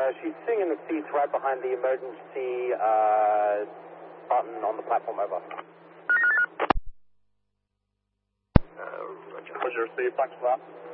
She's sitting in the seats right behind the emergency button on the platform, over. Roger, so you back to that?